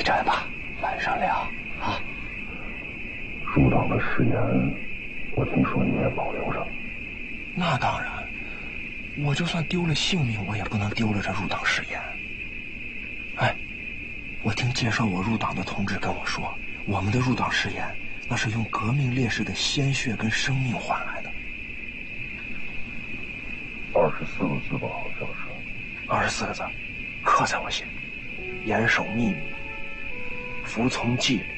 债吧，晚上聊啊。 入党的誓言，我听说你也保留着。 那当然，我就算丢了性命，我也不能丢了这入党誓言。哎，我听介绍我入党的同志跟我说，我们的入党誓言那是用革命烈士的鲜血跟生命换来的。 24个字吧，好像是。 24个字，刻在我心：严守秘密，服从纪律，